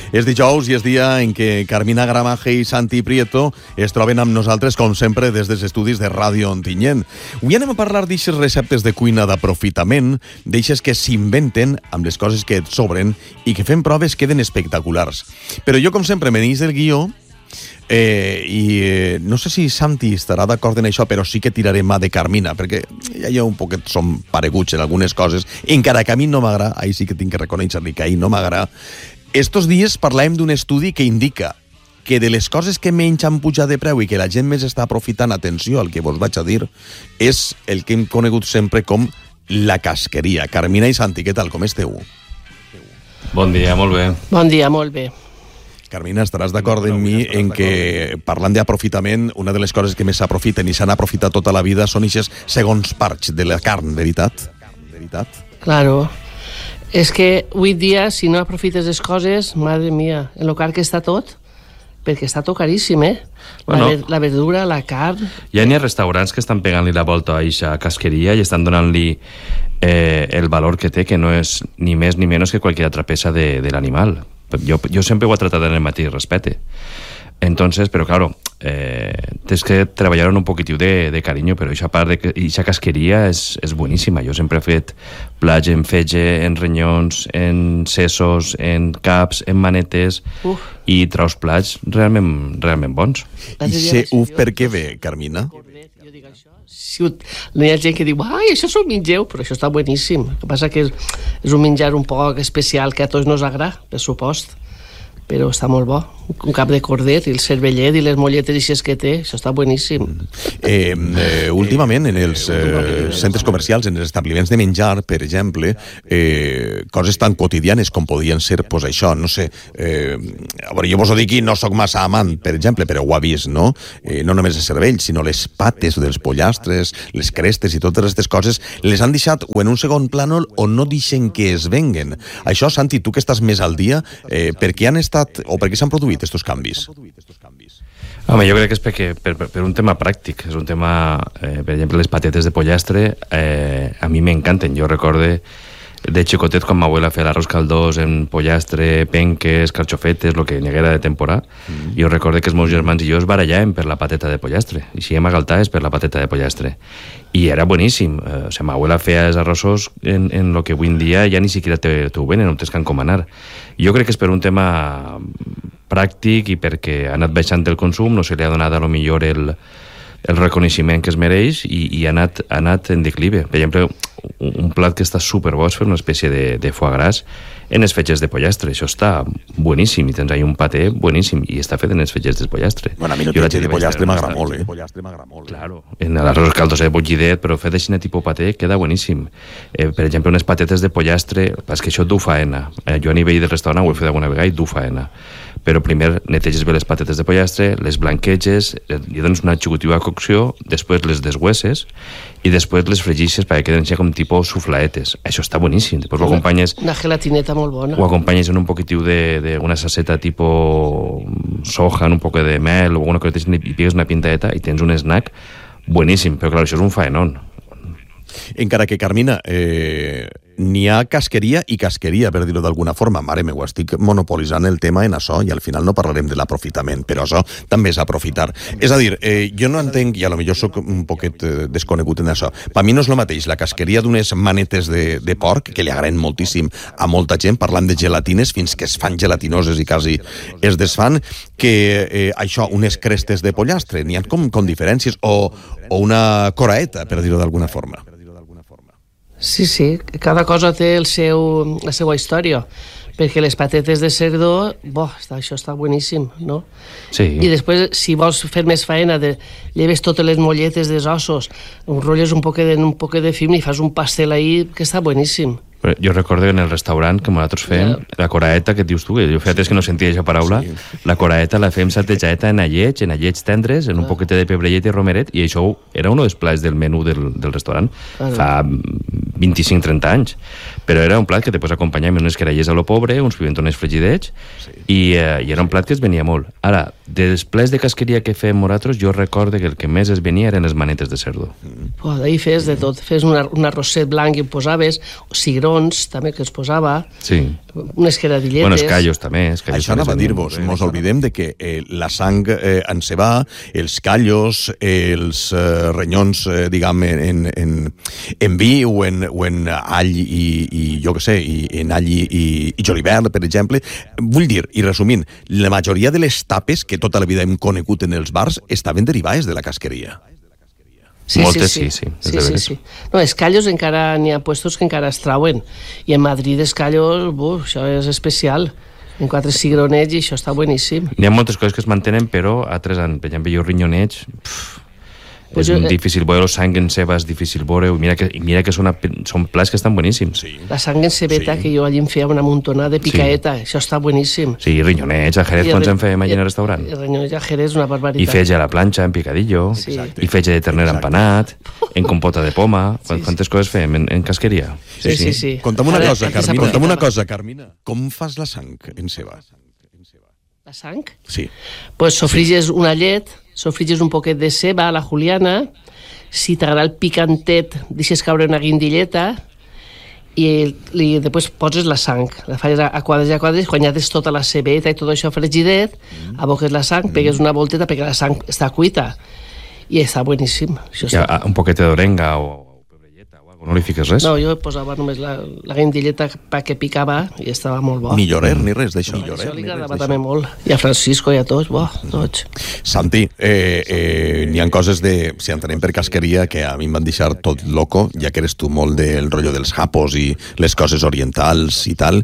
És dijous i és dia en què Carmina Gramaje i Santi Prieto es troben amb nosaltres, com sempre, des dels estudis de Ràdio Ontinyent. Avui anem a parlar d'eixes receptes de cuina d'aprofitament, d'eixes que s'inventen amb les coses que et sobren i que fent proves queden espectaculars. Però jo, com sempre, me n'eix del guió no sé si Santi estarà d'acord en això, però sí que tiraré mà de Carmina, perquè ja un poquet som pareguts en algunes coses, encara que a mi no m'agrada, ahí sí que tinc que reconèixer-li que ahí no m'agrada. Estos dies parlàvem d'un estudi que indica que de les coses que menys han pujat de preu i que la gent més està aprofitant, atenció al que vos vaig a dir, és el que hem conegut sempre com la casqueria. Carmina i Santi, què tal? Com esteu? Bon dia, molt bé. Bon dia, molt bé. Carmina, estaràs d'acord amb mi en que, parlant d'aprofitament, una de les coses que més s'aprofiten i s'han aprofitat tota la vida són aquests segons parts de la carn, veritat? Claro. És que avui dia, si no aprofites les coses, madre mía, en lo car que està tot, perquè està tot caríssim, Bueno, la verdura, la carn... Ja n'hi ha restaurants que estan pegant-li la volta a aquesta casqueria i estan donant-li el valor que té, que no és ni més ni menys que qualsevol altra peça de l'animal. Yo siempre voy a tratar de tener el mateix respecte. Entonces, pero claro, tens que treballar un poquitiu de cariño, però aquesta part d'aquesta casqueria és boníssima. Jo sempre he fet plats en fetge, en renyons, en sesos, en caps, en manetes, i traus plats realment bons. I sé per què ve, Carmina? Hi ha gent que diu, ai, això s'ho mengeu, però això està boníssim. El que passa que és un menjar un poc especial que a tots no us agrada, per supost, però està molt bo. Un cap de cordet i el cervellet i les molletes eixes que té, això està boníssim. Últimament, en els centres comercials, en els establiments de menjar, per exemple, coses tan quotidianes com podien ser, pues això, no sé, a veure, jo vos ho dic i no sóc massa amant, per exemple, però ho ha vist, no? No només el cervell, sinó les pates dels pollastres, les crestes i totes aquestes coses, les han deixat o en un segon plànol o no deixen que es venguen. Això, Santi, tu que estàs més al dia, per què han estat, o per què s'han produït estos canvis? Home, jo crec que és perquè per un tema pràctic. És un tema, per exemple, les patetes de pollastre a mi m'encanten. Jo recorde de xicotet quan m'abuela feia l'arròs caldós en pollastre, penques, carxofetes, el que n'hi haguera de temporada. Jo recorde que els meus germans i jo es barallàvem per la pateta de pollastre. I si hem agaltat és per la pateta de pollastre. I era boníssim. O sigui, m'abuela feia els arrossos en lo que avui en dia ja ni siquiera t'ho venen, no tens que encomanar. Jo crec que és per un tema pràctic i perquè ha anat baixant el consum, no se li ha donat a lo millor el reconeixement que es mereix i ha anat en declive. Per exemple, un plat que està superbo és fer una espècie de foie gras en els fetges de pollastre. Això està boníssim i tens ahí un paté boníssim i està fet en els fetges de pollastre. Bueno, a mi el fetge de pollastre m'agrada molt, Claro, en l'arròs caldos bullidet, però fet així tipus paté queda boníssim. Per exemple, unes patetes de pollastre, és que això du faena. Jo a nivell de restaurant ho he fet alguna vegada i du faena. Però primer neteges bé les patetes de pollastre, les blanqueges, li dones una xicotiva cocció, després les deshueses i després les fregixes perquè queden així com tipus suflaetes. Això està boníssim. Després ho acompanyes... Una gelatineta molt bona. Ho acompanyes en un poquitiu d'una salseta tipus soja, un poc de mel o alguna cosa i pigues una pintadeta i tens un snack boníssim. Però clar, això és un faenón. Encara que, Carmina, n'hi ha casqueria i casqueria, per dir-ho d'alguna forma. Mare meva, estic monopolitzant el tema en això i al final no parlarem de l'aprofitament, però això també és aprofitar. És a dir, jo no entenc, i a lo millor soc un poquet desconegut en això, per mi no és el mateix la casqueria d'unes manetes de porc, que li agraden moltíssim a molta gent, parlant de gelatines fins que es fan gelatinoses i quasi es desfan, que això, unes crestes de pollastre. N'hi ha com diferències, o una coraeta, per dir-ho d'alguna forma. Sí, cada cosa té la seva història, perquè les patetes de cerdo, això està boníssim, no? Sí. I després, si vols fer més faena, lleves totes les molletes dels ossos, enrotlles un poc de fibra i fas un pastel ahí que està boníssim. Jo recordo en el restaurant que nosaltres fèiem la coraeta, que dius tu, que jo feia temps que no sentia aquesta paraula, la coraeta la fèiem saltejada en allets tendres, en un poquet de pebrellet i romeret, i això era un dels plats del menú del restaurant fa 25-30 anys. Però era un plat que després acompanyàvem unes querelles a lo pobre, uns pimentones fregidets, i era un plat que es venia molt. Ara, dels plats de casqueria que fèiem nosaltres, jo recordo que el que més es venia eren les manetes de cerdo. D'ahir fes de tot. Fes un arrosset blanc i em posaves, cigrons també que es posava, Sí. unes queradilletes... Bueno, escallos també. Això anava a dir-vos, mos oblidem de que la sang encebà, els callos, els renyons, diguem, en vi o en all i jo què sé, en all i julivert, per exemple. Vull dir, i resumint, la majoria de les tapes que tota la vida hem conegut en els bars estaven derivades de la casqueria. Moltes sí. Sí. No, escallos encara n'hi ha puestos que encara es trauen. I en Madrid escallos, això és especial. En 4 cigronets i això està boníssim. N'hi ha moltes coses que es mantenen, però altres, per exemple, jo rinyonets... Pues és difícil veure, sang en ceba és difícil veure, mira que són plats que estan boníssims. Sí. La sang en cebeta, que jo allí em feia una muntonada de picaeta, això està boníssim. Sí, rinyonets a Jerez, quan en fèiem allà en el restaurant. I rinyonets a Jerez és una barbaritat. I fetge a la planxa, en picadillo, i fetge de terner empanat, en compota de poma, quantes coses fem en casqueria. Sí. Conta'm una cosa, Carmina. Com fas la sang en ceba? La sang? Sí. Pues sofriges una llet, sofriges un poquet de ceba a la juliana, si t'agrada el picantet, deixes caure una guindilleta i després poses la sang, la fas a quadres, quan ja tens tota la cebeta i tot això fregidet, aboques la sang, pegues una volteta perquè la sang està cuita i està boníssim. Un poquet d'orenga o pebrelleta o alguna cosa, no li fiques res? No, jo posava només la guindilleta perquè picava i estava molt bo. Ni llorer, ni res d'això. Això li agradava també molt. I a Francisco i a tots, tots. Santi, n'hi ha coses si entenem per casqueria, que a mi em van deixar tot loco, ja que eres tu molt del rotllo dels japos i les coses orientals i tal.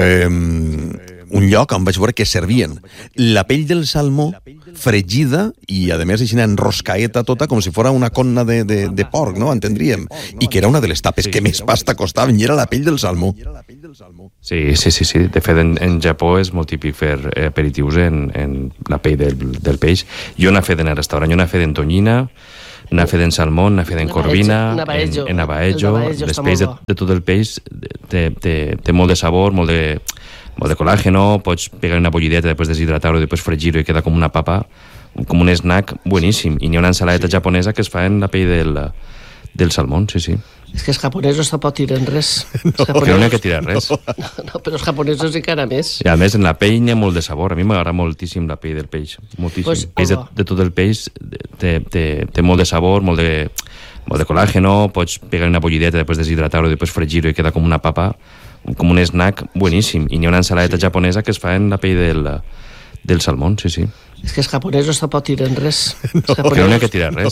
Un lloc on vaig veure que servien la pell del salmó fregida i, a més, així enroscaeta tota, com si fora una conna de porc, no? Entendríem. I que era una de les tapes que més pasta costaven, i era la pell del salmó. Sí. De fet, en Japó és molt típic fer aperitius en la pell del peix. Jo n'he fet en el restaurant, jo n'he fet en tonyina, n'he fet en salmó, n'he fet en corvina, en abaejo. Les pells de tot el peix té molt de sabor, molt de colàgeno, pots pegar una bullideta, després deshidratar-ho, després fregir-ho i queda com una papa, com un snack bueníssim. I n'hi ha una ensaladeta japonesa que es fa en la pell del salmó, sí. És que els japonesos tampoc tiren res. Que no n'hi ha que tirar res. No, però els japonesos encara més. I a més, en la pell n'hi ha molt de sabor. A mi m'agrada moltíssim la pell del peix. Moltíssim. Pues, de tot el peix té molt de sabor, molt de colàgeno, pots pegar una bullideta, després deshidratar-ho, després fregir-ho i queda com una papa, com un snack bueníssim. I n'hi ha una ensaladeta japonesa que es fa en la pell del salmó, sí. És que els japonesos tampoc tiren res. Que no n'hi ha que tirar res.